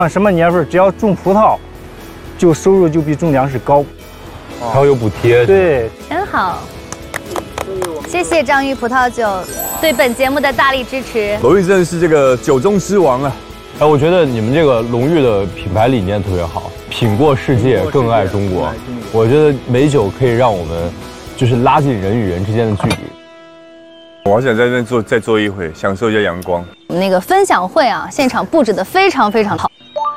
什么年份只要种葡萄，就收入就比种粮食高， 还有补贴。 对， 真好。谢谢张裕葡萄酒对本节目的大力支持。 龙玉真的是这个酒中之王啊！ 哎，我觉得你们这个龙玉的品牌理念特别好，品过世界，更爱中国。我觉得美酒可以让我们就是拉近人与人之间的距离。 我好想在这边再坐一会，享受一下阳光。 那个分享会啊，现场布置的非常非常好。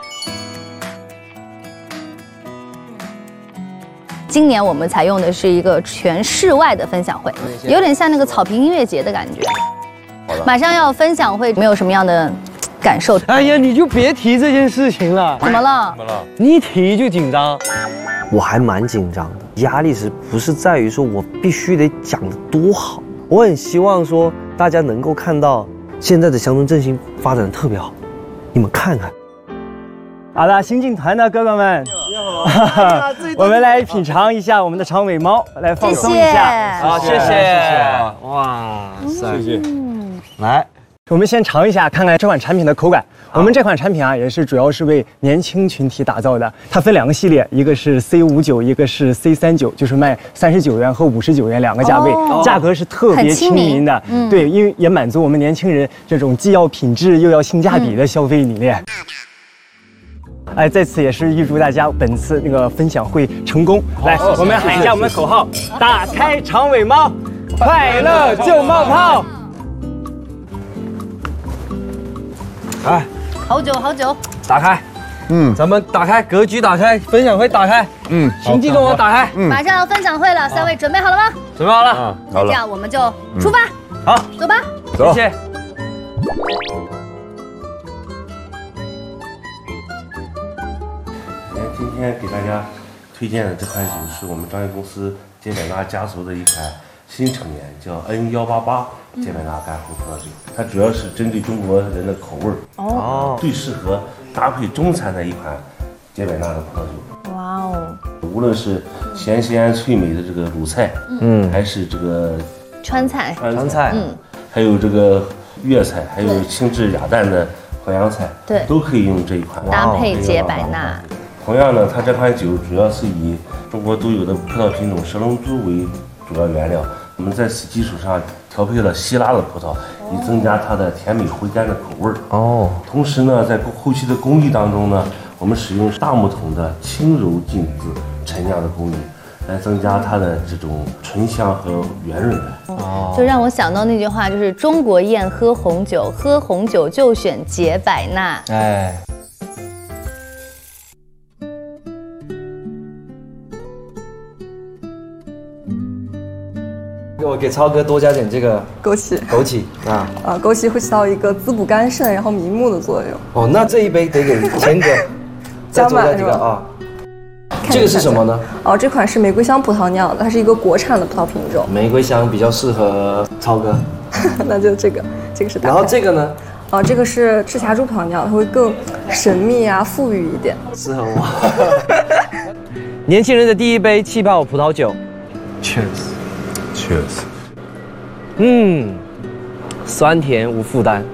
今年我们采用的是一个全室外的分享会，有点像那个草坪音乐节的感觉。马上要分享会，没有什么样的感受？ 哎呀，你就别提这件事情了。 怎么了？ 你一提就紧张。 我还蛮紧张的，压力不是在于说我必须得讲得多好，我很希望说大家能够看到现在的乡村振兴发展的特别好，你们看看。 好的，新进团的哥哥们，我们来品尝一下我们的长尾猫，来放松一下。 好，谢谢。哇塞， 谢谢。 来，我们先尝一下，看看这款产品的口感。我们这款产品啊，也是主要是为年轻群体打造的。它分2个系列，一个是 C59，一个是 C39，就是卖39元和59元2个价位，价格是特别亲民的。对，因为也满足我们年轻人这种既要品质又要性价比的消费理念。哎，在此也是预祝大家本次那个分享会成功。来，我们喊一下我们的口号：打开长尾猫，快乐就冒泡。 来， 好酒，好酒。 打开。咱们打开格局，打开分享会，打开。行进跟我打开。 马上要分享会了，3位准备好了吗？ 准备好了。 那这样我们就出发。 好， 走吧。 谢谢。 今天给大家推荐的这款酒是我们专业公司杰百纳家族的一款新成员，叫 N188杰百纳干红葡萄酒。它主要是针对中国人的口味儿，最适合搭配中餐的一款杰百纳的葡萄酒。 哇哦！ 无论是咸鲜脆美的这个鲁菜，还是这个川菜， 还有这个粤菜，还有清制雅淡的淮扬菜， 对， 都可以用这一款搭配杰百纳。 同样呢，它这款酒主要是以中国独有的葡萄品种神龙珠为主要原料，我们在此基础上调配了希腊的葡萄，以增加它的甜美回甘的口味儿。同时呢，在后期的工艺当中呢，我们使用大木桶的轻柔浸渍陈酿的工艺，来增加它的这种醇香和圆润感。 就让我想到那句话，就是中国宴喝红酒，喝红酒就选杰百纳。 哎。我给超哥多加点这个枸杞啊， 枸杞会起到一个滋补肝肾，然后明目的作用。 哦，那这一杯得给钱哥再多加几个啊。这个是什么呢？ 哦，这款是玫瑰香葡萄酿的，它是一个国产的葡萄品种。 玫瑰香比较适合超哥， 那就这个是。 然后这个呢？ 这个是赤霞珠葡萄酿，它会更神秘啊、富裕一点， 适合我。年轻人的第一杯气泡葡萄酒 ，Cheers。 酸甜无负担。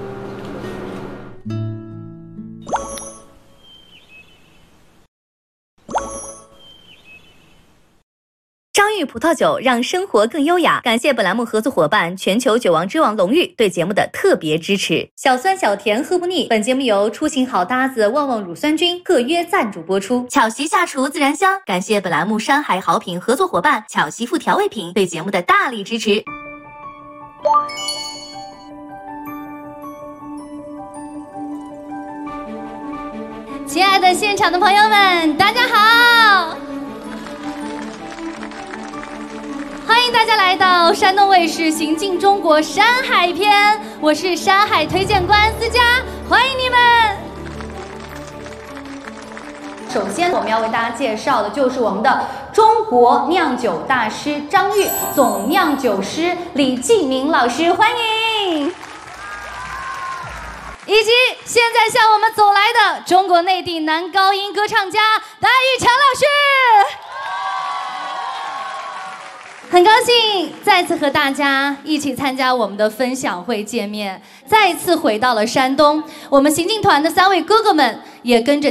张裕葡萄酒让生活更优雅。感谢本栏目合作伙伴全球酒王之王龙裕对节目的特别支持。小酸小甜喝不腻。本节目由出行好搭子旺旺乳酸菌特约赞助播出。巧媳下厨自然香。感谢本栏目山海好品合作伙伴巧媳妇调味品对节目的大力支持。亲爱的现场的朋友们，大家好！欢迎大家来到山东卫视《行进中国山海篇》，我是山海推荐官思佳，欢迎你们。首先，我们要为大家介绍的就是我们的中国酿酒大师张裕，总酿酒师李继明老师，欢迎。以及现在向我们走来的中国内地男高音歌唱家戴玉强老师。 很高兴再次和大家一起参加我们的分享会见面，再次回到了山东，我们行进团的3位哥哥们也跟着